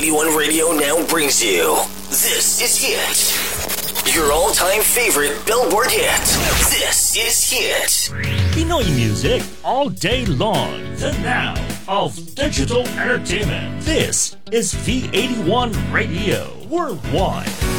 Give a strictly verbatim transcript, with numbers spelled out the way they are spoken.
eighty-one Radio now brings you This Is Hit. Your all-time favorite Billboard hit. This is Hit. Pinoy music all day long. The now of digital entertainment. This is V eighty-one Radio Worldwide.